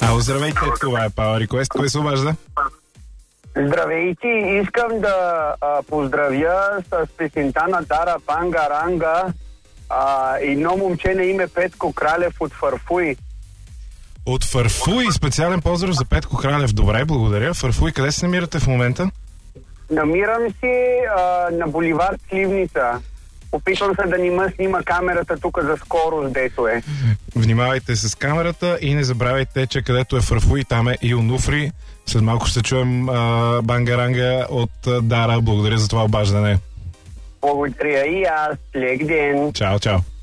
Здравейте, това е Power Request. Кой се обажда? Здравейте, искам да поздравя с песента на Дара Бангаранга едно момче на име Петко Кралев от Фарфуй. От Фарфуй, специален поздрав за Петко Кралев. Добре, благодаря. Фарфуй, къде се намирате в момента? Намирам се на буливард Сливница. Опитвам се да не ме снима камерата тук за скорост, дето е. Внимавайте с камерата и не забравяйте, че където е Фарфуй, там е и Онуфри. След малко ще чуем Бангаранга от Дара. Благодаря за това обаждане. Благодаря и аз. Лек ден. Чао, чао.